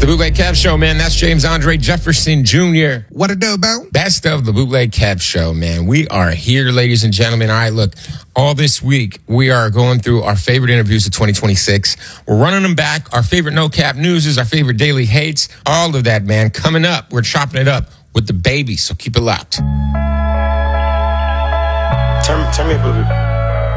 The Bootleg Kev Show, man. That's James Andre Jefferson Jr. What it do, bro? Best of the Bootleg Kev Show, man. We are here, ladies and gentlemen. All right, look, all this week, we are going through our favorite interviews of 2026. We're running them back. Our favorite no-cap news is our favorite daily hates. All of that, man. Coming up, we're chopping it up with the baby, so keep it locked. Tell me, boo.